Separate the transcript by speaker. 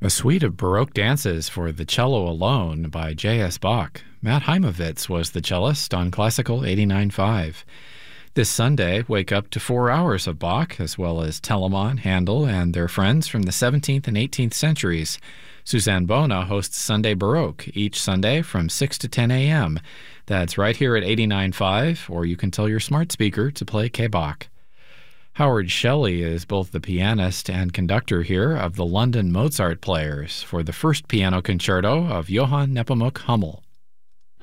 Speaker 1: A suite of Baroque dances for the cello alone by J.S. Bach. Matt Heimovitz was the cellist on Classical 89.5. This Sunday, wake up to 4 hours of Bach, as well as Telemann, Handel, and their friends from the 17th and 18th centuries. Suzanne Bona hosts Sunday Baroque each Sunday from 6 to 10 a.m. That's right here at 89.5, or you can tell your smart speaker to play K-Bach. Howard Shelley is both the pianist and conductor here of the London Mozart Players for the first piano concerto of Johann Nepomuk Hummel.